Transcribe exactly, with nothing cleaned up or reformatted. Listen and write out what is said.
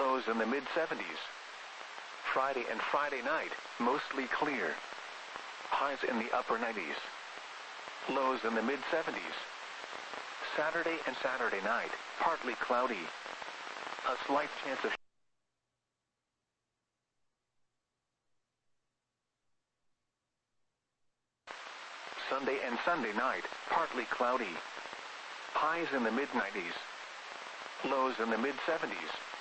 Lows in the mid seventies. Friday and Friday night, mostly clear. Highs in the upper nineties. Lows in the mid seventies. Saturday and Saturday night, partly cloudy. A slight chance of Sunday and Sunday night, partly cloudy. Highs in the mid nineties. Lows in the mid seventies.